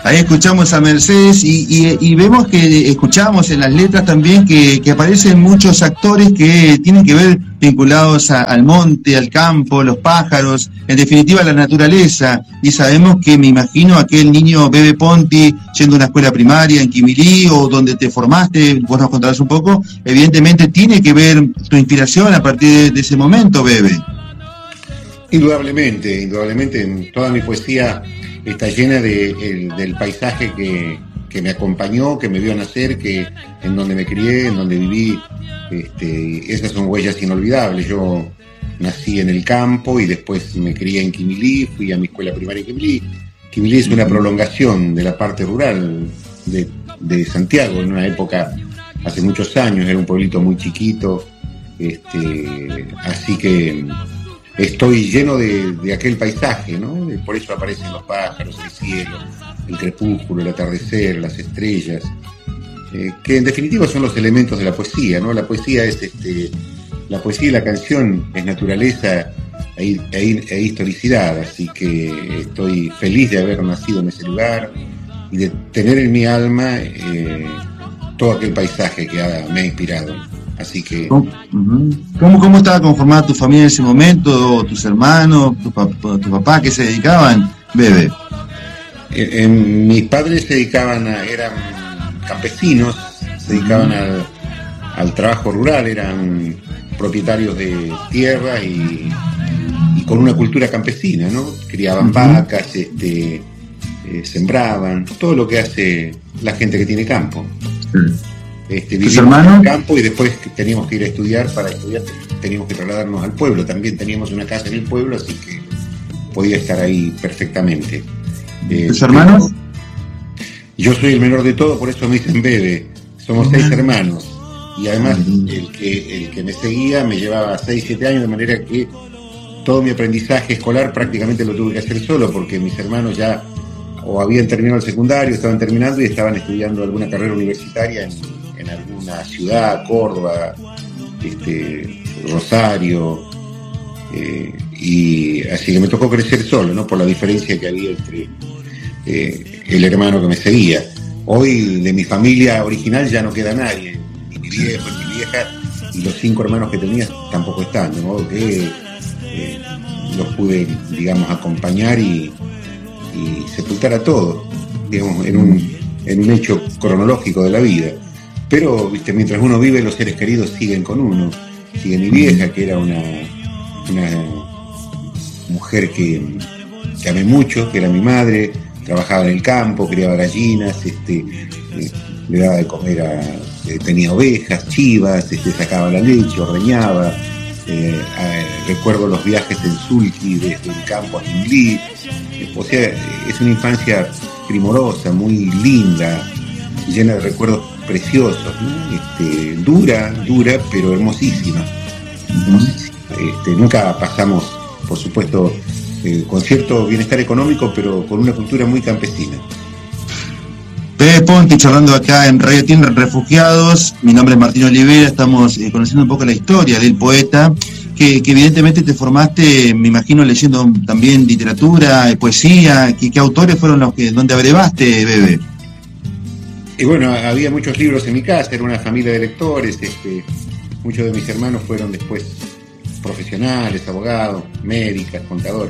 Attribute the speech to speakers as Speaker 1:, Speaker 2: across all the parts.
Speaker 1: Ahí escuchamos a Mercedes y vemos que escuchamos en las letras también que aparecen muchos actores que tienen que ver vinculados al monte, al campo, los pájaros, en definitiva la naturaleza. Y sabemos que, me imagino, aquel niño Bebe Ponti, yendo a una escuela primaria en Quimilí o donde te formaste, vos nos contarás un poco, evidentemente tiene que ver tu inspiración a partir de ese momento, Bebe.
Speaker 2: Indudablemente, en toda mi poesía está llena del paisaje que me acompañó, que me vio nacer, en donde me crié, en donde viví. Esas son huellas inolvidables. Yo nací en el campo y después me crié en Quimilí, fui a mi escuela primaria en Quimilí. Quimilí es una prolongación de la parte rural de Santiago, en una época, hace muchos años, era un pueblito muy chiquito, así que estoy lleno de aquel paisaje, ¿no? Por eso aparecen los pájaros, el cielo, el crepúsculo, el atardecer, las estrellas, que en definitiva son los elementos de la poesía, ¿no? La poesía es la poesía y la canción es naturaleza e historicidad, así que estoy feliz de haber nacido en ese lugar y de tener en mi alma todo aquel paisaje que me ha inspirado. Así que...
Speaker 1: ¿Cómo estaba conformada tu familia en ese momento? ¿Tus hermanos, tu papá, qué se dedicaban, Bebe?
Speaker 2: Mis padres eran campesinos, se dedicaban al trabajo rural, eran propietarios de tierra y con una cultura campesina, ¿no? Criaban vacas, sembraban, todo lo que hace la gente que tiene campo. Vivíamos en el campo y después teníamos que ir a estudiar. Para estudiar teníamos que trasladarnos al pueblo. También teníamos una casa en el pueblo, así que podía estar ahí perfectamente.
Speaker 1: ¿Tus hermanos?
Speaker 2: Yo soy el menor de todos, por eso me dicen Bebe. Somos 6 hermanos. Y además el que me seguía me llevaba 6, 7 años, de manera que todo mi aprendizaje escolar prácticamente lo tuve que hacer solo, porque mis hermanos ya o habían terminado el secundario, estaban terminando y estaban estudiando alguna carrera universitaria en alguna ciudad, Córdoba, Rosario, y así que me tocó crecer solo, ¿no? Por la diferencia que había entre el hermano que me seguía. Hoy de mi familia original ya no queda nadie, ni mi viejo, ni mi vieja, y los 5 hermanos que tenía tampoco están, de modo que los pude, digamos, acompañar y sepultar a todos, digamos, en un hecho cronológico de la vida. Pero, viste, mientras uno vive, los seres queridos siguen con uno. Sigue mi vieja, que era una mujer que amé mucho, que era mi madre, trabajaba en el campo, criaba gallinas, le daba de comer tenía ovejas, chivas, sacaba la leche, ordeñaba. Recuerdo los viajes en sulky desde el campo a Quimilí. O sea, es una infancia primorosa, muy linda, llena de recuerdos preciosos, ¿no? Dura, pero hermosísima. Nunca pasamos, por supuesto, con cierto bienestar económico, pero con una cultura muy campesina.
Speaker 1: Bebe Ponti charlando acá en Radio Tierra Refugiados. Mi nombre es Martín Olivera, estamos conociendo un poco la historia del poeta, que evidentemente te formaste, me imagino, leyendo también literatura, poesía. ¿Qué autores fueron donde abrevaste, Bebe?
Speaker 2: Y bueno, había muchos libros en mi casa, era una familia de lectores, muchos de mis hermanos fueron después profesionales, abogados, médicos, contadores.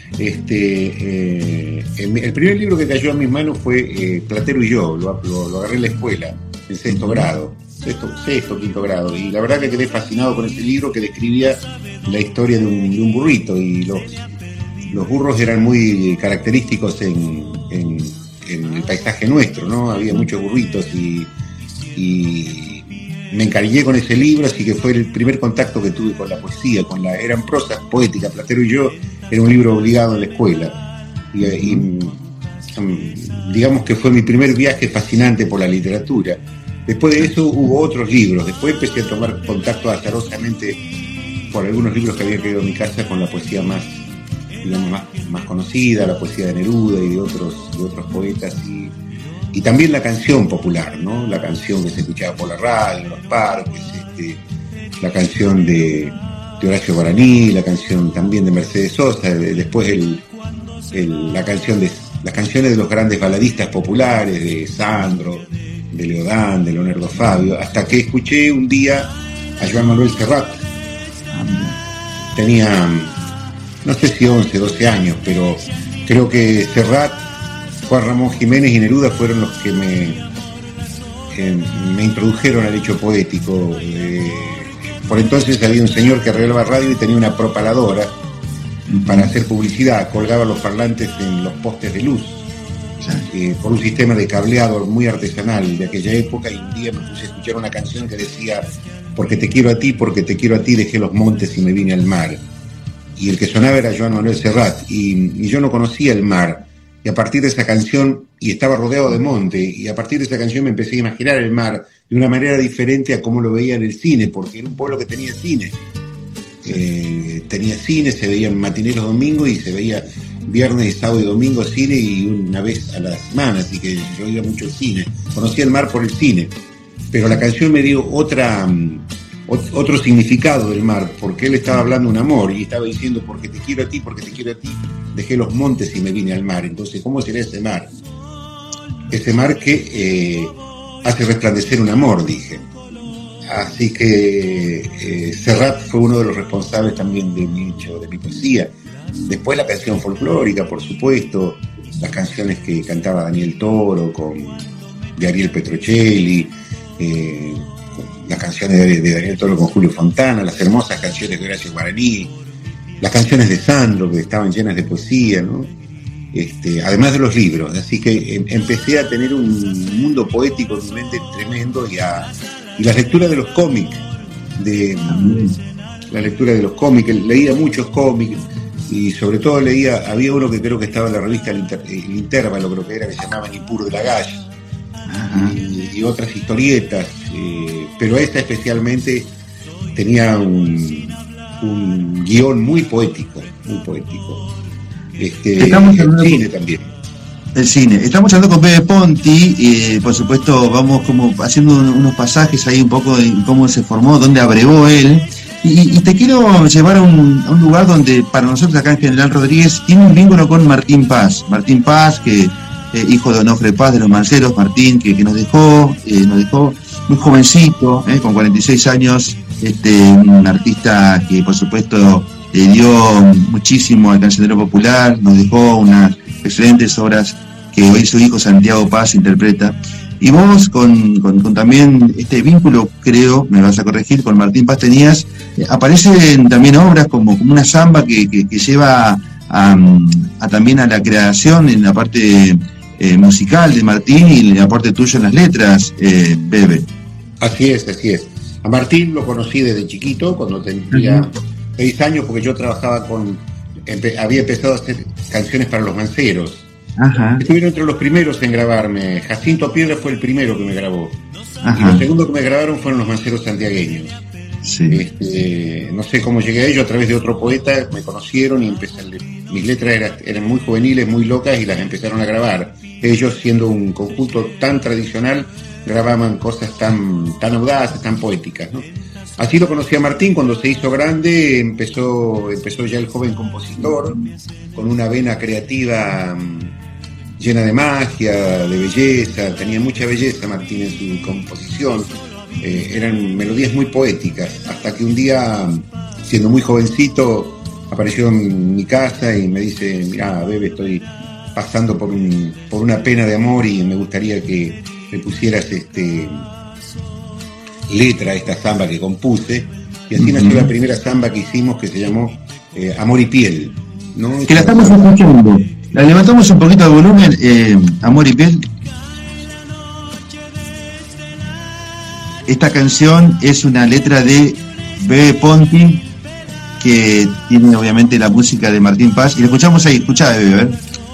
Speaker 2: El primer libro que cayó a mis manos fue Platero y yo, lo agarré en la escuela, en sexto, quinto grado, y la verdad que quedé fascinado con ese libro que describía la historia de un burrito, y los burros eran muy característicos en el paisaje nuestro, ¿no? Había muchos burritos y me encariñé con ese libro, así que fue el primer contacto que tuve con la poesía, eran prosas poéticas. Platero y yo era un libro obligado en la escuela y digamos que fue mi primer viaje fascinante por la literatura. Después de eso hubo otros libros, después empecé a tomar contacto azarosamente por algunos libros que había caído en mi casa con la poesía más conocida, la poesía de Neruda y de otros poetas, y también la canción popular, ¿no? La canción que se escuchaba por la radio, en los parques, la canción de Horacio Guaraní, la canción también de Mercedes Sosa, después la canción las canciones de los grandes baladistas populares, de Sandro, de Leodán, de Leonardo Fabio, hasta que escuché un día a Joan Manuel Serrat. Tenía, no sé si 11, 12 años, pero creo que Serrat, Juan Ramón Jiménez y Neruda fueron los que me introdujeron al hecho poético. Por entonces había un señor que arreglaba radio y tenía una propaladora para hacer publicidad, colgaba los parlantes en los postes de luz, por un sistema de cableado muy artesanal de aquella época, y un día me puse a escuchar una canción que decía: porque te quiero a ti, dejé los montes y me vine al mar. Y el que sonaba era Joan Manuel Serrat, y yo no conocía el mar, y a partir de esa canción, y estaba rodeado de monte, y a partir de esa canción me empecé a imaginar el mar de una manera diferente a cómo lo veía en el cine, porque era un pueblo que tenía cine. Tenía cine, se veían matineros domingos y se veía viernes, sábado y domingo cine, y una vez a la semana, así que yo iba mucho al cine. Conocía el mar por el cine, pero la canción me dio otro significado del mar, porque él estaba hablando de un amor y estaba diciendo: porque te quiero a ti, dejé los montes y me vine al mar. Entonces, ¿cómo será ese mar? Ese mar que hace resplandecer un amor, dije. Así que Serrat fue uno de los responsables también de mi hecho, de mi poesía. Después la canción folclórica, por supuesto, las canciones que cantaba Daniel Toro de Ariel Petrocelli, las canciones de Daniel Toro con Julio Fontana, las hermosas canciones de Horacio Guaraní, las canciones de Sandro, que estaban llenas de poesía, ¿no? Además de los libros. Así que empecé a tener un mundo poético en mi mente tremendo, y la lectura de los cómics, leía muchos cómics, y sobre todo había uno que creo que estaba en la revista El Intervalo, creo que era, que se llamaba Nippur de la Galle, y otras historietas, pero esta especialmente tenía un guión muy poético, muy poético. El cine también.
Speaker 1: El cine. Estamos hablando con Bebe Ponti, por supuesto vamos como haciendo unos pasajes ahí un poco de cómo se formó, dónde abrevó él, y te quiero llevar a un lugar donde para nosotros acá en General Rodríguez tiene un vínculo con Martín Paz, que hijo de Onofre Paz de los Manceros, Martín, que nos dejó muy jovencito, con 46 años, un artista que por supuesto le dio muchísimo al cancionero popular, nos dejó unas excelentes obras que hoy su hijo Santiago Paz interpreta. Y vos con también este vínculo, creo, me vas a corregir, con Martín Paz tenías, aparecen también obras como una samba que lleva también a la creación en la parte musical de Martín, y el aporte tuyo en las letras, Bebe.
Speaker 2: Así es. A Martín lo conocí desde chiquito, cuando tenía 6 años, porque yo trabajaba había empezado a hacer canciones para los Manceros. Estuvieron entre los primeros en grabarme. Jacinto Piedra fue el primero que me grabó. Y los segundos que me grabaron fueron los Manceros santiagueños. Sí. No sé cómo llegué a ellos, a través de otro poeta me conocieron y mis letras eran muy juveniles, muy locas, y las empezaron a grabar. Ellos, siendo un conjunto tan tradicional, grababan cosas tan audaces, tan poéticas, ¿no? Así lo conocí a Martín. Cuando se hizo grande empezó ya el joven compositor, con una vena creativa llena de magia, de belleza. Tenía mucha belleza Martín en su composición. Eran melodías muy poéticas, hasta que un día, siendo muy jovencito, apareció en mi casa y me dice: mirá, Bebe, estoy pasando por una pena de amor y me gustaría que me pusieras letra a esta samba que compuse. Y así nació la primera samba que hicimos, que se llamó Amor y Piel, ¿no?
Speaker 1: Que la estamos escuchando. La levantamos un poquito de volumen, Amor y Piel. Esta canción es una letra de Bebe Ponti, que tiene obviamente la música de Martín Paz, y la escuchamos ahí. Escuchá, Bebe, a ver.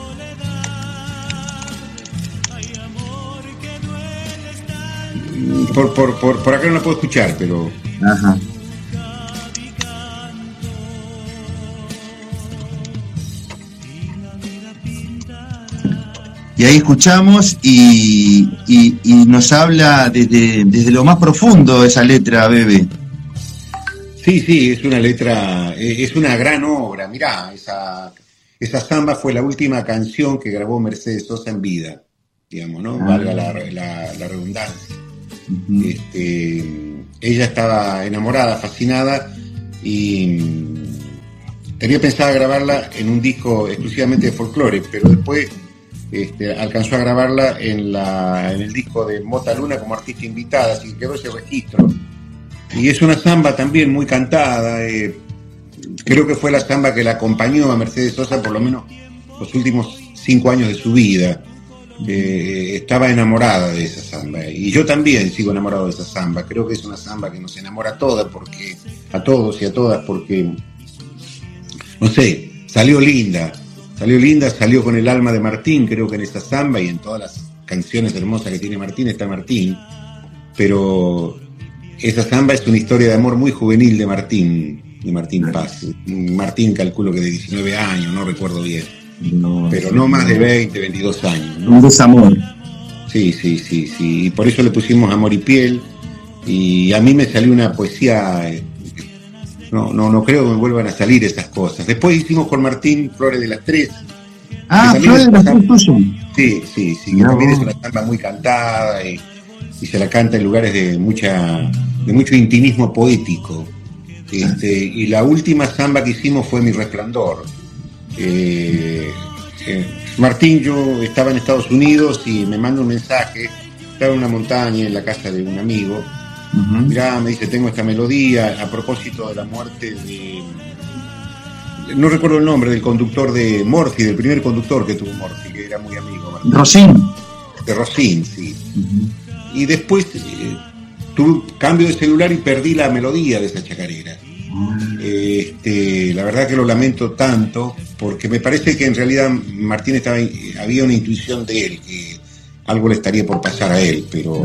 Speaker 2: Por acá no la puedo escuchar, pero...
Speaker 1: Y ahí escuchamos y nos habla desde lo más profundo esa letra, Bebe.
Speaker 2: Sí, es una letra, es una gran obra. Mirá, esa samba fue la última canción que grabó Mercedes Sosa en vida, digamos, ¿no? Valga la redundancia. Ella estaba enamorada, fascinada, y tenía pensada grabarla en un disco exclusivamente de folclore, pero después alcanzó a grabarla en el disco de Mota Luna como artista invitada, así que quedó ese registro. Y es una samba también muy cantada, creo que fue la samba que la acompañó a Mercedes Sosa por lo menos los últimos 5 años de su vida. Estaba enamorada de esa samba, y yo también sigo enamorado de esa samba. Creo que es una samba que nos enamora a todos y a todas, porque, no sé, salió linda, salió con el alma de Martín. Creo que en esa samba y en todas las canciones hermosas que tiene Martín está Martín, pero esa samba es una historia de amor muy juvenil de Martín Paz. Martín, calculo que de 19 años, no recuerdo bien, pero no más de 20, 22 años, ¿no?
Speaker 1: Un desamor.
Speaker 2: Sí, y por eso le pusimos Amor y Piel, y a mí me salió una poesía, no creo que me vuelvan a salir esas cosas. Después hicimos con Martín Flores de las Tres.
Speaker 1: Flores de las Tres tuyo.
Speaker 2: Sí, que también es una samba muy cantada, y se la canta en lugares de mucho intimismo poético. Y la última samba que hicimos fue Mi Resplandor. Martín, yo estaba en Estados Unidos y me manda un mensaje, estaba en una montaña en la casa de un amigo. Mirá, me dice, tengo esta melodía a propósito de la muerte no recuerdo el nombre, del conductor de Morphy, del primer conductor que tuvo Morphy, que era muy amigo, Martín. De Rosín, sí. Y después tuve cambio de celular y perdí la melodía de esa chacarera. La verdad que lo lamento tanto, porque me parece que en realidad Martín había una intuición de él, que algo le estaría por pasar a él, pero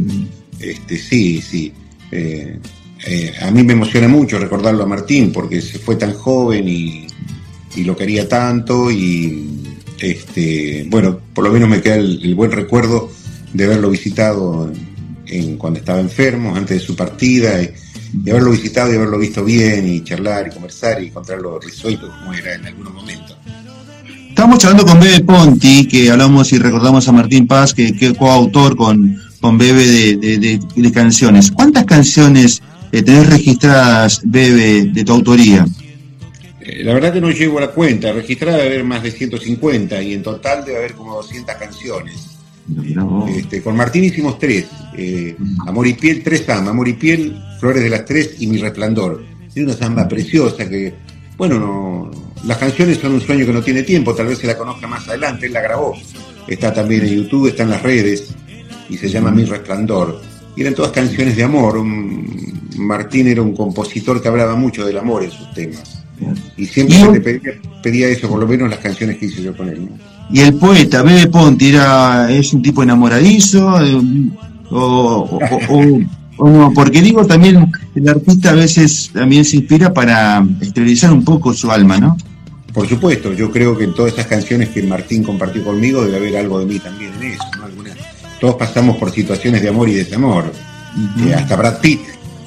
Speaker 2: sí. A mí me emociona mucho recordarlo a Martín, porque se fue tan joven y lo quería tanto, y bueno, por lo menos me queda el buen recuerdo de haberlo visitado cuando estaba enfermo, antes de su partida, de haberlo visitado y haberlo visto bien, y charlar y conversar y encontrarlo resuelto como era en algunos momentos.
Speaker 1: Estamos charlando con Bebe Ponti, que hablamos y recordamos a Martín Paz, que coautor con Bebe de canciones. ¿Cuántas canciones tenés registradas, Bebe, de tu autoría?
Speaker 2: La verdad que no llevo a la cuenta. Registrada debe haber más de 150, y en total debe haber como 200 canciones. Con Martín hicimos 3, Amor y Piel, 3 sambas, Amor y Piel, Flores de las Tres y Mi Resplandor. Es una samba preciosa que, bueno, las canciones son un sueño que no tiene tiempo, tal vez se la conozca más adelante. Él la grabó, está también en YouTube, está en las redes, y se llama Mi Resplandor. Y eran todas canciones de amor. Martín era un compositor que hablaba mucho del amor en sus temas, y siempre se le pedía eso, por lo menos las canciones que hice yo con él, ¿no?
Speaker 1: Y el poeta, Bebe Ponti, ¿es un tipo enamoradizo? ¿O no? Porque digo, también el artista a veces también se inspira para exteriorizar un poco su alma, ¿no?
Speaker 2: Por supuesto, yo creo que en todas esas canciones que Martín compartió conmigo debe haber algo de mí también en eso, ¿no? Todos pasamos por situaciones de amor y desamor, hasta Brad Pitt.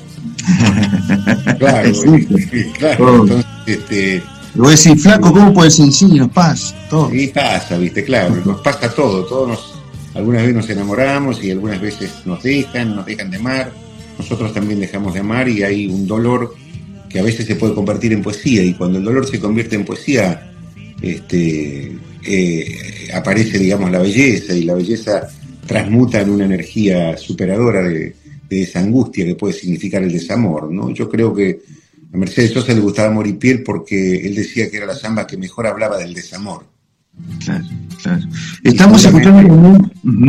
Speaker 2: Claro, claro. Entonces,
Speaker 1: Lo voy a decir, flaco, ¿cómo puede ser? Sí, nos pasa todo.
Speaker 2: Sí, pasa, viste, claro, nos pasa todo, algunas veces nos enamoramos y algunas veces nos dejan de amar, nosotros también dejamos de amar, y hay un dolor que a veces se puede convertir en poesía, y cuando el dolor se convierte en poesía, aparece, digamos, la belleza, y la belleza transmuta en una energía superadora de esa angustia que puede significar el desamor, ¿no? Yo creo que a Mercedes Sosa le gustaba Amor y Piel porque él decía que era la samba que mejor hablaba del desamor.
Speaker 1: Claro. Estamos escuchando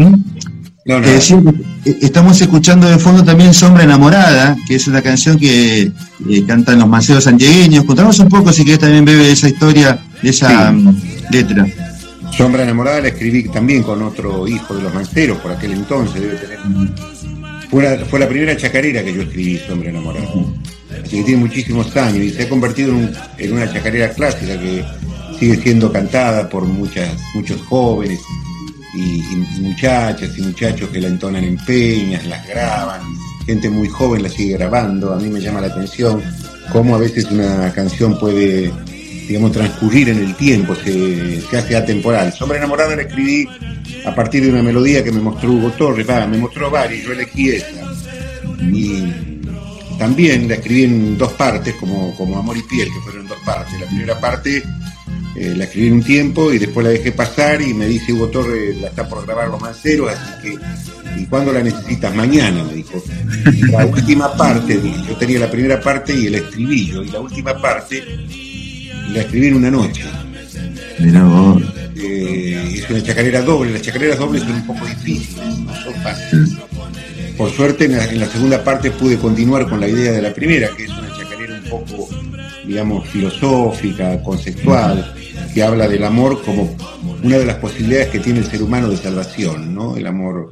Speaker 1: estamos escuchando de fondo también Sombra Enamorada, que es una canción que cantan los manceros santiagueños. Contanos un poco, si querés, también, Bebe, de esa historia, de esa letra.
Speaker 2: Sombra Enamorada la escribí también con otro hijo de los manceros, por aquel entonces, debe tener. Fue la primera chacarera que yo escribí, Sombra Enamorada. Así que tiene muchísimos años y se ha convertido en una chacarera clásica que sigue siendo cantada por muchos jóvenes y muchachas y muchachos que la entonan en peñas, las graban, gente muy joven la sigue grabando. A mí me llama la atención cómo a veces una canción puede digamos, transcurrir en el tiempo, se hace atemporal. Sombra enamorada la escribí a partir de una melodía que me mostró Hugo Torres, me mostró varias, yo elegí esa. Y también la escribí en dos partes, como Amor y Piel, que fueron en dos partes. La primera parte la escribí en un tiempo y después la dejé pasar y me dice Hugo Torres, la está por grabar Los Manceros, así que, ¿y cuándo la necesitas? Mañana, me dijo. Y la última parte, yo tenía la primera parte y el estribillo, y la última parte la escribí en una noche.
Speaker 1: Mirá vos.
Speaker 2: Es una chacarera doble, las chacareras dobles son un poco difíciles, no son fáciles. Por suerte en la segunda parte pude continuar con la idea de la primera, que es una chacarera un poco, digamos, filosófica, conceptual, que habla del amor como una de las posibilidades que tiene el ser humano de salvación, ¿no? El amor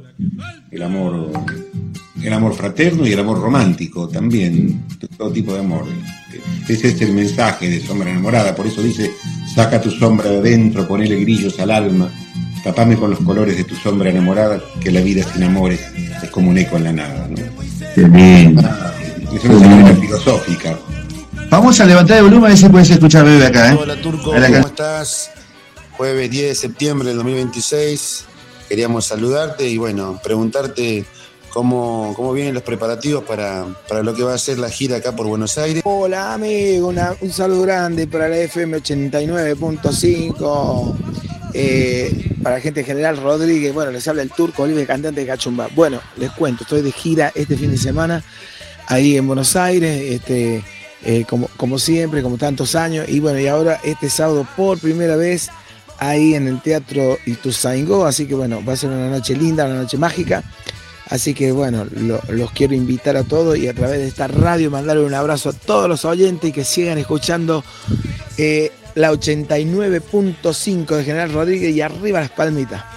Speaker 2: fraterno y el amor romántico también, todo tipo de amor. Ese es el mensaje de Sombra enamorada, por eso dice: saca tu sombra de adentro, ponele grillos al alma, tapame con los colores de tu sombra enamorada, que la vida sin amores es como un eco en la nada, ¿no?
Speaker 1: Qué lindo.
Speaker 2: Es una manera filosófica.
Speaker 1: Vamos a levantar el volumen a ver si puedes escuchar Bebe acá, ¿eh?
Speaker 3: Hola Turco, ¿cómo estás? Jueves 10 de septiembre del 2026. Queríamos saludarte y bueno, preguntarte cómo vienen los preparativos para lo que va a ser la gira acá por Buenos Aires.
Speaker 4: Hola amigo, un saludo grande para la FM 89.5. Para la gente en general, Rodríguez, bueno, les habla el Turco Olive, cantante de Cachumba. Bueno, les cuento, estoy de gira este fin de semana ahí en Buenos Aires, como siempre, como tantos años, y bueno, y ahora este sábado por primera vez ahí en el Teatro Ituzaingó, así que bueno, va a ser una noche linda, una noche mágica, así que bueno, los quiero invitar a todos y a través de esta radio mandarle un abrazo a todos los oyentes y que sigan escuchando la 89.5 de General Rodríguez y arriba las palmitas.